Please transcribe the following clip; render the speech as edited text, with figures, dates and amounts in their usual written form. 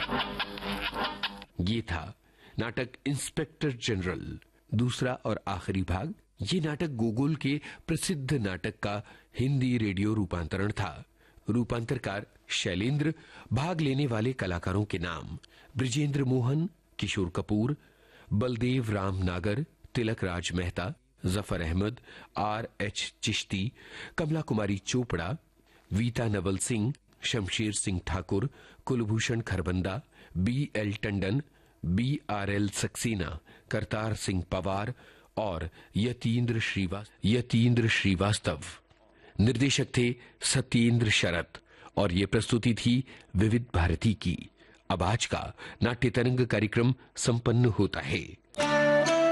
ये था नाटक इंस्पेक्टर जनरल, दूसरा और आखिरी भाग। ये नाटक गोगोल के प्रसिद्ध नाटक का हिंदी रेडियो रूपांतरण था। रूपांतरकार शैलेंद्र। भाग लेने वाले कलाकारों के नाम: ब्रिजेंद्र मोहन, किशोर कपूर, बलदेव राम नागर, तिलक राज मेहता, जफर अहमद, R.H. चिश्ती, कमला कुमारी चोपड़ा, वीता नवल सिंह, शमशेर सिंह ठाकुर, कुलभूषण खरबंदा, B.L. टंडन, B.R.L. सक्सेना, करतार सिंह पवार और यतीन्द्र श्रीवास्तव। निर्देशक थे सत्येंद्र शरत और ये प्रस्तुति थी विविध भारती की। अब आज का नाट्य तरंग कार्यक्रम संपन्न होता है।